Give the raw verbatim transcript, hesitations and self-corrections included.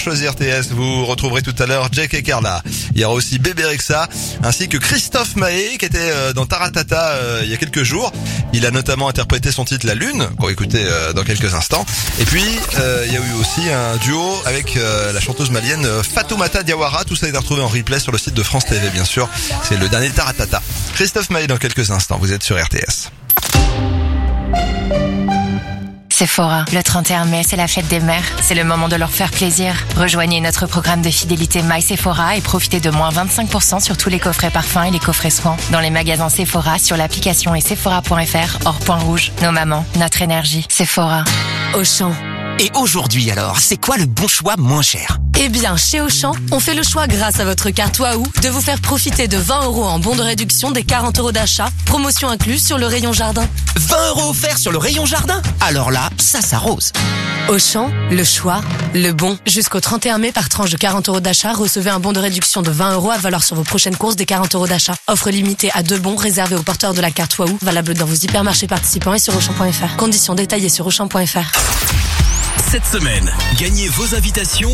Choisir T S, vous retrouverez tout à l'heure Jake et Carla. Il y aura aussi Bébé Rexha, ainsi que Christophe Maé, qui était dans Taratata euh, il y a quelques jours. Il a notamment interprété son titre La Lune, qu'on va écouter euh, dans quelques instants. Et puis, euh, il y a eu aussi un duo avec euh, la chanteuse malienne Fatoumata Diawara. Tout ça est à retrouver en replay sur le site de France T V, bien sûr. C'est le dernier Taratata. Christophe Maé dans quelques instants. Vous êtes sur R T S. Sephora. Le trente et un mai, c'est la fête des mères. C'est le moment de leur faire plaisir. Rejoignez notre programme de fidélité My Sephora et profitez de moins vingt-cinq pour cent sur tous les coffrets parfums et les coffrets soins. Dans les magasins Sephora, sur l'application et sephora point f r, hors point rouge. Nos mamans, notre énergie. Sephora. Auchan. Et aujourd'hui alors, c'est quoi le bon choix moins cher? Eh bien, chez Auchan, on fait le choix grâce à votre carte Waouh de vous faire profiter de vingt euros en bon de réduction des quarante euros d'achat, promotion incluse sur le rayon jardin. vingt euros offerts sur le rayon jardin? Alors là, ça s'arrose. Auchan, le choix, le bon. Jusqu'au trente et un mai, par tranche de quarante euros d'achat, recevez un bon de réduction de vingt euros à valoir sur vos prochaines courses des quarante euros d'achat. Offre limitée à deux bons réservés aux porteurs de la carte Waouh, valable dans vos hypermarchés participants et sur auchan point f r. Conditions détaillées sur auchan point f r. Cette semaine, gagnez vos invitations